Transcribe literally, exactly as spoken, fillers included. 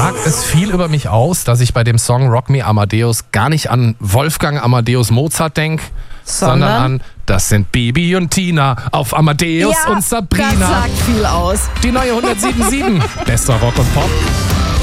sagt es viel über mich aus, dass ich bei dem Song Rock Me Amadeus gar nicht an Wolfgang Amadeus Mozart denke, sondern? sondern an das sind Bibi und Tina auf Amadeus ja, und Sabrina. Das sagt viel aus. Die neue hundertsieben Komma sieben. Bester Rock und Pop.